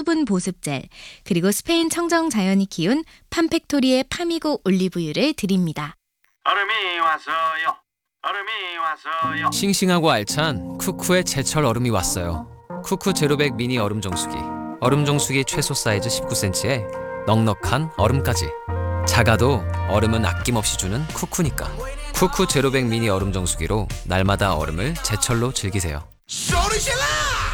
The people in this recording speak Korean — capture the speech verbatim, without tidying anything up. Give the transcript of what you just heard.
수분 보습 젤, 그리고 스페인 청정 자연이 키운 팜팩토리의 파미고 올리브유를 드립니다. 얼음이 왔어요. 얼음이 왔어요. 싱싱하고 알찬 쿠쿠의 제철 얼음이 왔어요. 쿠쿠 제로백 미니 얼음 정수기. 얼음 정수기 최소 사이즈 십구 센티미터에 넉넉한 얼음까지. 작아도 얼음은 아낌없이 주는 쿠쿠니까. 쿠쿠 제로백 미니 얼음 정수기로 날마다 얼음을 제철로 즐기세요. 소리 질러!